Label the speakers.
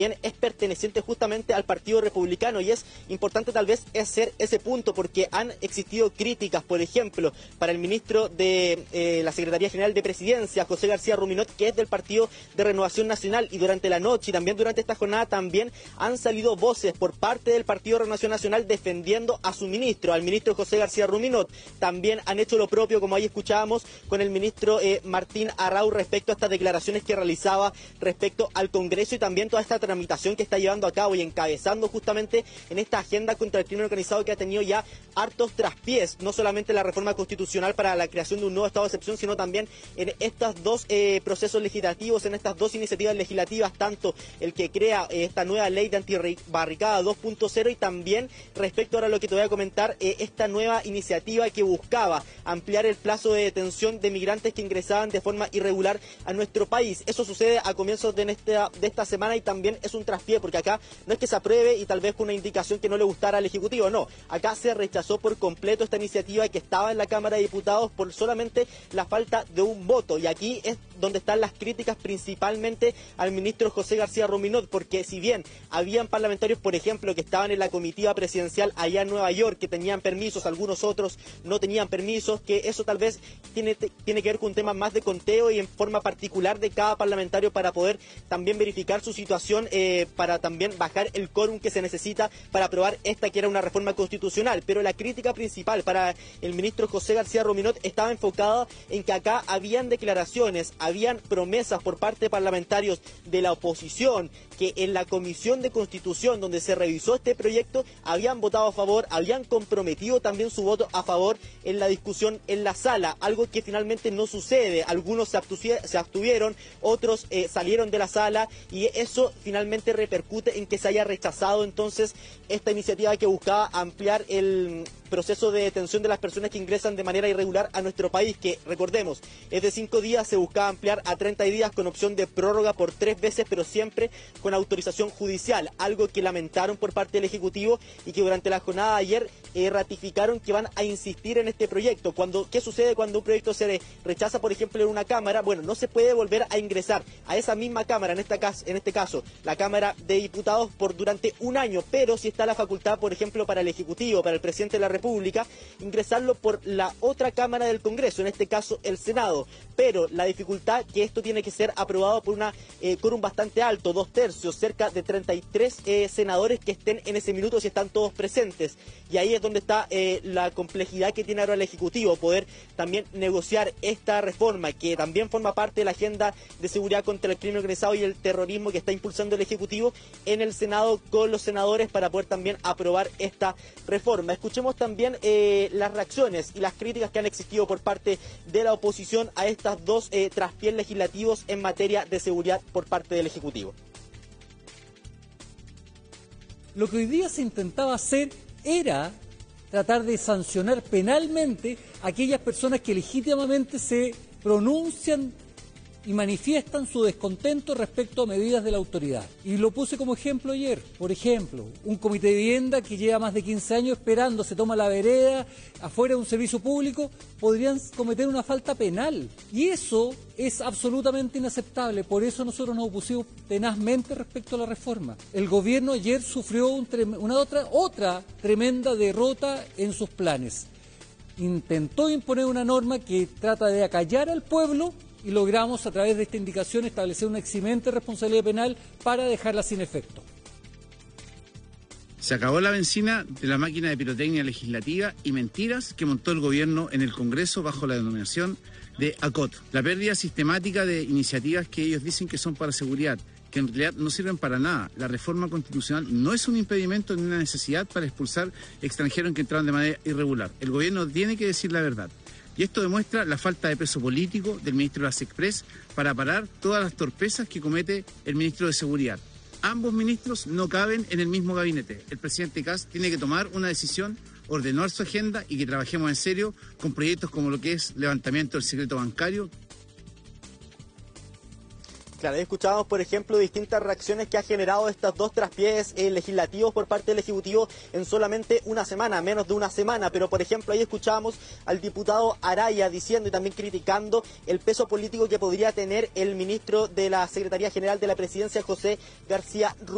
Speaker 1: es perteneciente justamente al Partido Republicano, y es importante tal vez hacer ese punto porque han existido críticas, por ejemplo, para el ministro de la Secretaría General de Presidencia, José García Ruminot, que es del Partido de Renovación Nacional, y durante la noche y también durante esta jornada también han salido voces por parte del Partido de Renovación Nacional defendiendo a su ministro, al ministro José García Ruminot. También han hecho lo propio, como ahí escuchábamos, con el ministro Martín Arrau respecto a estas declaraciones que realizaba respecto al Congreso y también toda esta tramitación que está llevando a cabo y encabezando justamente en esta agenda contra el crimen organizado que ha tenido ya hartos traspiés, no solamente la reforma constitucional para la creación de un nuevo estado de excepción, sino también en estos dos procesos legislativos, en estas dos iniciativas legislativas, tanto el que crea esta nueva ley de antibarricada 2.0 y también respecto ahora a lo que te voy a comentar, esta nueva iniciativa que buscaba ampliar el plazo de detención de migrantes que ingresaban de forma irregular a nuestro país. Eso sucede a comienzos de esta semana y también es un traspié, porque acá no es que se apruebe y tal vez con una indicación que no le gustara al Ejecutivo, no. Acá se rechazó por completo esta iniciativa que estaba en la Cámara de Diputados por solamente la falta de un voto, y aquí es donde están las críticas principalmente al ministro José García Ruminot, porque si bien habían parlamentarios, por ejemplo, que estaban en la comitiva presidencial allá en Nueva York, que tenían permisos, algunos otros no tenían permisos, que eso tal vez tiene que ver con un tema más de conteo y en forma particular de cada parlamentario para poder también verificar su situación, para también bajar el quórum que se necesita para aprobar esta que era una reforma constitucional. Pero la crítica principal para el ministro José García Ruminot estaba enfocada en que acá habían declaraciones, habían promesas por parte de parlamentarios de la oposición, que en la Comisión de Constitución, donde se revisó este proyecto, habían votado a favor, habían comprometido también su voto a favor en la discusión en la sala, algo que finalmente no sucede. Algunos se abstuvieron, otros salieron de la sala, y eso finalmente repercute en que se haya rechazado entonces esta iniciativa que buscaba ampliar el proceso de detención de las personas que ingresan de manera irregular a nuestro país, que recordemos, es de 5 días, se buscaba ampliar a 30 días con opción de prórroga por 3 veces, pero siempre con autorización judicial, algo que lamentaron por parte del Ejecutivo y que durante la jornada de ayer ratificaron que van a insistir en este proyecto. ¿Qué sucede cuando un proyecto se rechaza, por ejemplo, en una Cámara? Bueno, no se puede volver a ingresar a esa misma Cámara, en este caso, la Cámara de Diputados, durante un año, pero si está la facultad, por ejemplo, para el Ejecutivo, para el Presidente de la República, ingresarlo por la otra Cámara del Congreso, en este caso el Senado. Pero la dificultad que esto tiene que ser aprobado por una quórum bastante alto, 2/3, cerca de 33 senadores que estén en ese minuto si están todos presentes. Y ahí es donde está la complejidad que tiene ahora el Ejecutivo, poder también negociar esta reforma, que también forma parte de la agenda de seguridad contra el crimen organizado y el terrorismo que está impulsando el Ejecutivo en el Senado con los senadores para poder también aprobar esta reforma. Escuchemos también las reacciones y las críticas que han existido por parte de la oposición a estas dos traspiés legislativos en materia de seguridad por parte del Ejecutivo.
Speaker 2: Lo que hoy día se intentaba hacer era tratar de sancionar penalmente a aquellas personas que legítimamente se pronuncian y manifiestan su descontento respecto a medidas de la autoridad. Y lo puse como ejemplo ayer. Por ejemplo, un comité de vivienda que lleva más de 15 años esperando, se toma la vereda afuera de un servicio público, podrían cometer una falta penal. Y eso es absolutamente inaceptable. Por eso nosotros nos opusimos tenazmente respecto a la reforma. El gobierno ayer sufrió otra tremenda derrota en sus planes. Intentó imponer una norma que trata de acallar al pueblo, y logramos a través de esta indicación establecer una eximente responsabilidad penal para dejarla sin efecto.
Speaker 3: Se acabó la benzina de la máquina de pirotecnia legislativa y mentiras que montó el gobierno en el Congreso bajo la denominación de ACOT. La pérdida sistemática de iniciativas que ellos dicen que son para seguridad, que en realidad no sirven para nada. La reforma constitucional no es un impedimento ni una necesidad para expulsar extranjeros que entraron de manera irregular. El gobierno tiene que decir la verdad. Y esto demuestra la falta de peso político del ministro de las Express para parar todas las torpezas que comete el ministro de Seguridad. Ambos ministros no caben en el mismo gabinete. El presidente Kast tiene que tomar una decisión, ordenar su agenda y que trabajemos en serio con proyectos como lo que es levantamiento del secreto bancario.
Speaker 1: Claro, escuchábamos, por ejemplo, distintas reacciones que ha generado estos dos traspiés legislativos por parte del Ejecutivo en solamente una semana, menos de una semana. Pero, por ejemplo, ahí escuchábamos al diputado Araya diciendo y también criticando el peso político que podría tener el ministro de la Secretaría General de la Presidencia, José García Ruminot.